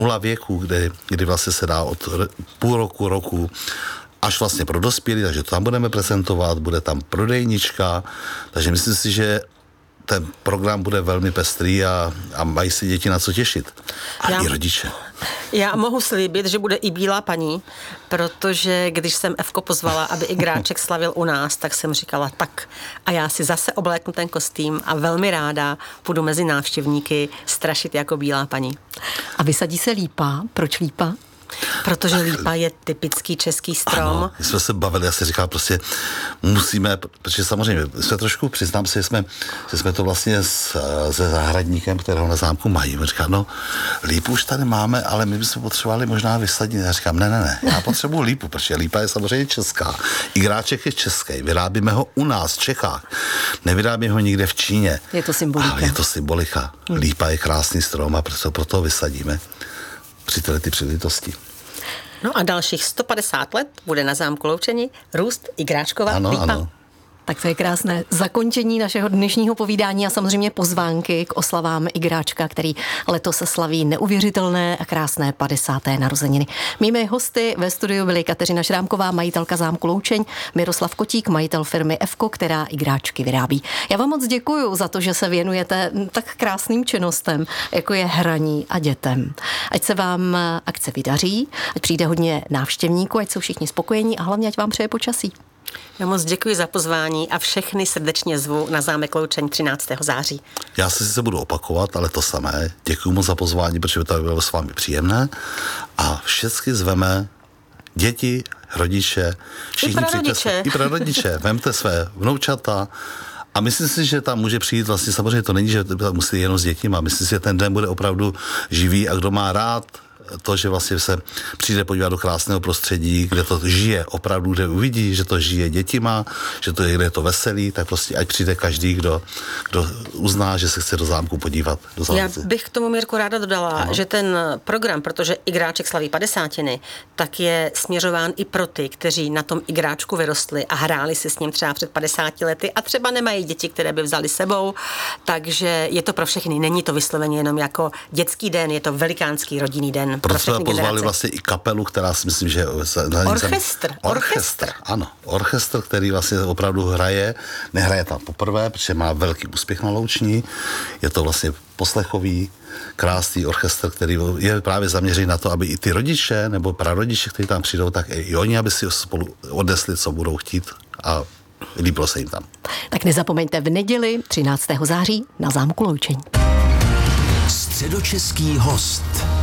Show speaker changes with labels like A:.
A: 0 věku, kdy vlastně se dá od půl roku až vlastně pro dospělí, takže to tam budeme prezentovat, bude tam prodejnička, takže myslím si, že ten program bude velmi pestrý a mají si děti na co těšit. A i rodiče.
B: Já mohu slíbit, že bude i bílá paní, protože když jsem Evko pozvala, aby Igráček slavil u nás, tak jsem říkala tak. A já si zase obléknu ten kostým a velmi ráda půjdu mezi návštěvníky strašit jako bílá paní.
C: A vysadí se lípa. Proč lípa?
B: Protože lípa je typický český strom.
A: Ano, my jsme se bavili, já si říkal, prostě musíme, protože samozřejmě jsme trošku, přiznám si, že jsme to vlastně se zahradníkem, kterého na zámku mají. On říká, no, lípu už tady máme, ale my bychom potřebovali možná vysadit. Já říkám, ne, já potřebuji lípu, protože lípa je samozřejmě česká. Igráček je český, vyrábíme ho u nás v Čechách. Nevyrábíme ho nikde v Číně.
C: Je to symbolika.
A: Ale je to symbolika. Lípa je krásný strom a proto ho vysadíme při této příležitosti.
B: No a dalších 150 let bude na zámku Loučení růst Igráčkova lípa.
A: Ano.
C: Tak to je krásné zakončení našeho dnešního povídání a samozřejmě pozvánky k oslavám Igráčka, který letos slaví neuvěřitelné a krásné 50. narozeniny. Mými hosty ve studiu byly Kateřina Šrámková, majitelka zámku Loučeň, Miroslav Kotík, majitel firmy Evko, která Igráčky vyrábí. Já vám moc děkuju za to, že se věnujete tak krásným činnostem, jako je hraní a dětem. Ať se vám akce vydaří, ať přijde hodně návštěvníků, ať jsou všichni spokojení a hlavně ať vám přeje počasí.
B: Já moc děkuji za pozvání a všechny srdečně zvu na zámek Loučeň 13. září.
A: Já se budu opakovat, ale to samé. Děkuji moc za pozvání, protože to bylo s vámi příjemné a všechny zveme děti, rodiče, všichni přijďte. I prarodiče. Vemte své vnoučata a myslím si, že tam může přijít vlastně, samozřejmě to není, že tam musí jenom s dětima. Myslím si, že ten den bude opravdu živý a kdo má rád to, že vlastně se přijde podívat do krásného prostředí, kde to žije opravdu, kde uvidí, že to žije dětima, že to je, kde je to veselý, tak prostě ať přijde každý, kdo uzná, že se chce do zámku podívat.
B: Já bych k tomu, Mirku, ráda dodala, že ten program, protože Igráček slaví 50, tak je směřován i pro ty, kteří na tom Igráčku vyrostli a hráli si s ním třeba před 50 lety a třeba nemají děti, které by vzali sebou, takže je to pro všechny. Není to vysloveně jenom jako dětský den, je to velikánský rodinný den.
A: Proto jsme pozvali vlastně i kapelu, která si myslím, že... Orchestr. Ano, orchestr, který vlastně opravdu nehraje tam poprvé, protože má velký úspěch na Louční. Je to vlastně poslechový, krásný orchestr, který je právě zaměřený na to, aby i ty rodiče nebo prarodiče, kteří tam přijdou, tak i oni, aby si spolu odnesli, co budou chtít a líbilo se jim tam.
C: Tak nezapomeňte v neděli 13. září na zámku Loučeň.
D: Středočeský host.